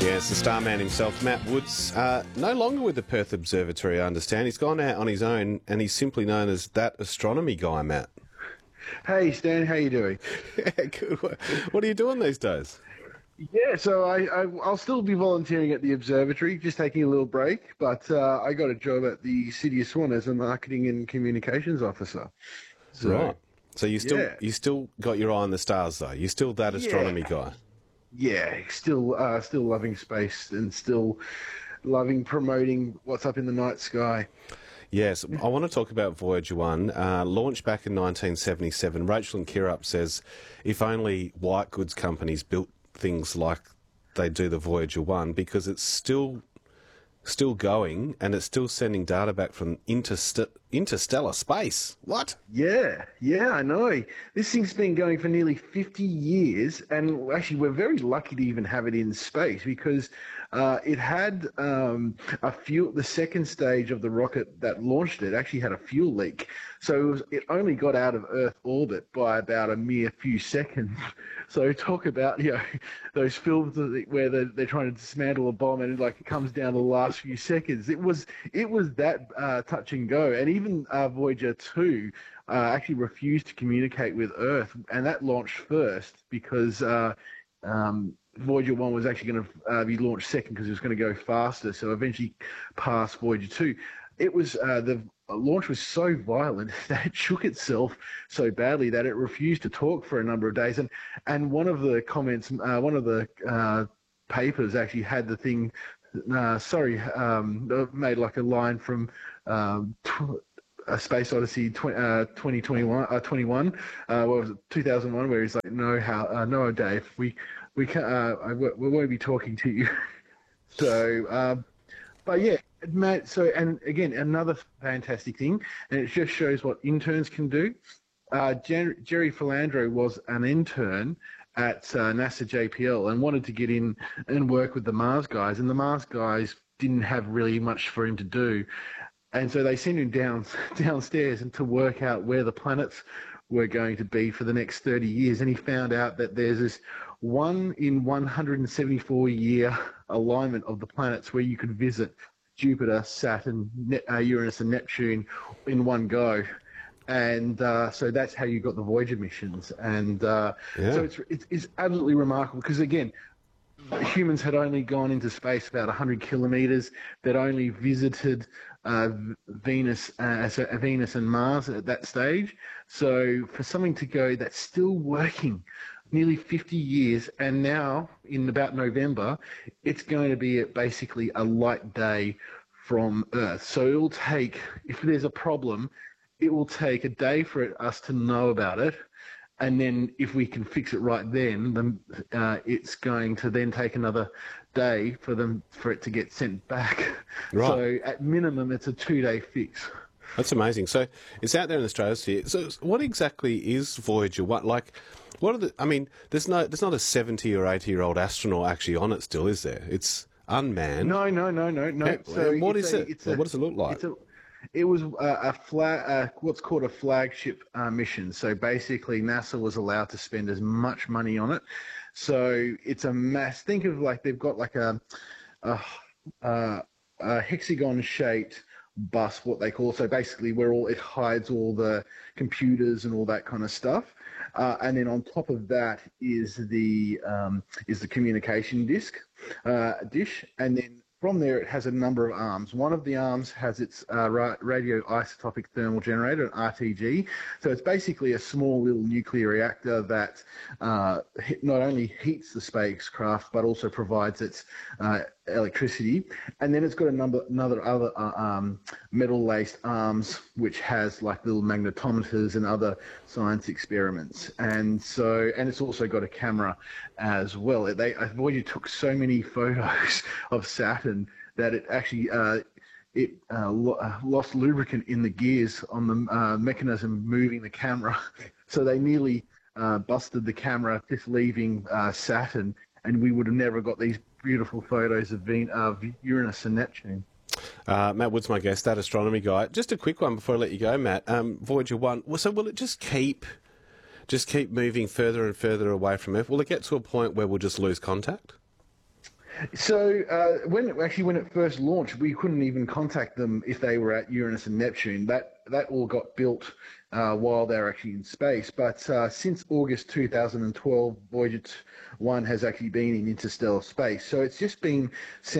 Yeah, it's the Starman himself, Matt Woods. No longer with the Perth Observatory, I understand. He's gone out on his own, and he's simply known as that astronomy guy, Matt. Hey Stan, how you doing? Yeah, good. What are you doing these days? Yeah, so I'll still be volunteering at the observatory, just taking a little break. But I got a job at the City of Swan as a marketing and communications officer. So Right. So yeah, you still got your eye on the stars, though. You're still that astronomy yeah, guy. yeah. Still loving space and still loving promoting what's up in the night sky. Yes, I want to talk about Voyager 1. Launched back in 1977, Rachel and Kirrup says if only white goods companies built things like they do the Voyager 1, because it's still going and it's still sending data back from interstellar space. What? Yeah, I know. This thing's been going for nearly 50 years, and actually, we're very lucky to even have it in space because it had a fuel. The second stage of the rocket that launched it actually had a fuel leak, so it only got out of Earth orbit by about a mere few seconds. So talk about those films where they're trying to dismantle a bomb and it comes down to the last few seconds. It was that touch and go, and even Voyager 2 actually refused to communicate with Earth, and that launched first because Voyager 1 was actually going to be launched second because it was going to go faster. So eventually, past Voyager 2, it was the launch was so violent that it shook itself so badly that it refused to talk for a number of days. And one of the comments, one of the papers actually had the thing. Made like a line from a Space Odyssey 2021, 2001, where he's like, no, Dave, we can't, we won't be talking to you. So, but yeah, Matt. So, and again, another fantastic thing, and it just shows what interns can do. Jerry Philandro was an intern at NASA JPL and wanted to get in and work with the Mars guys, and the Mars guys didn't have really much for him to do. And so they sent him downstairs and to work out where the planets were going to be for the next 30 years. And he found out that there's this 1 in 174 year alignment of the planets where you could visit Jupiter, Saturn, Uranus, and Neptune in one go. And so that's how you got the Voyager missions. And so it's absolutely remarkable because, again, humans had only gone into space about 100 kilometers. They'd only visited Venus and Mars at that stage. So for something to go that's still working nearly 50 years, and now in about November, it's going to be basically a light day from Earth. So it will take, if there's a problem, it will take a day for us to know about it. And then if we can fix it right then it's going to then take another day for it to get sent back. Right. So at minimum, it's a 2-day fix. That's amazing. So it's out there in the stratosphere. So what exactly is Voyager 1? Like, what are the? I mean, there's not a 70 or 80-year-old astronaut actually on it still, is there? It's unmanned. No. So what is it? What does it look like? It was what's called a flagship mission. So basically, NASA was allowed to spend as much money on it. So it's a mass. Think of like they've got like a hexagon-shaped bus, what they call. So basically, it hides all the computers and all that kind of stuff. And then on top of that is the communication dish, and then from there it has a number of arms. One of the arms has its radioisotopic thermal generator, an RTG. So it's basically a small little nuclear reactor that not only heats the spacecraft but also provides its electricity. And then it's got other metal-laced arms which has like little magnetometers and other science experiments. And it's also got a camera as well. Voyager took so many photos of Saturn that it actually lost lubricant in the gears on the mechanism moving the camera. So they nearly busted the camera just leaving Saturn, and we would have never got these beautiful photos of Uranus and Neptune. Matt Wood's my guest, that astronomy guy. Just a quick one before I let you go, Matt. Voyager 1, so will it just keep moving further and further away from Earth? Will it get to a point where we'll just lose contact? So when it first launched, we couldn't even contact them if they were at Uranus and Neptune. That all got built while they're actually in space. But since August 2012, Voyager 1 has actually been in interstellar space. So it's just been sent